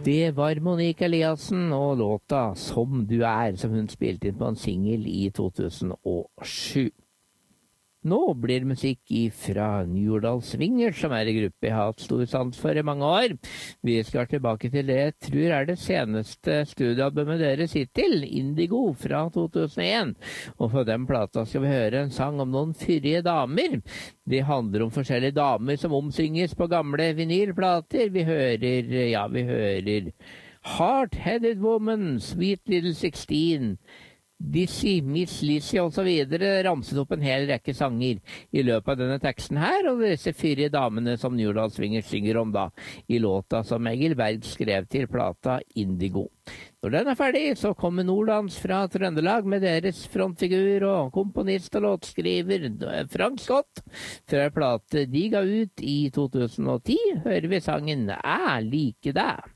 Det var Monique Eliassen og låta Som du er, som hun spilte inn på en single i 2007. Nå blir musikk fra Njordal Swingers, som en gruppe jeg har hatt stor sans for i mange år. Vi skal tilbake til det jeg tror det seneste studiealbumet deres hittil, Indigo fra 2001. Og på den plata skal vi høre en sang om noen fyrige damer. Det handler om forskjellige damer som omsynges på gamle vinylplater. Vi hører Hard-Headed Woman, Sweet Little 16, Dizzy, Miss Lizzie og så videre, ramset opp en hel rekke sanger i løpet av denne teksten her, og disse fyrige damene som Njordal Swingers synger om da, i låta som Egil Berg skrev til plata Indigo. Når den ferdig, så kommer Nordlands fra Trøndelag med deres frontfigur og komponist og låtskriver Frank Scott. Fra plate de ga ut i 2010, hører vi sangen «Jeg liker deg».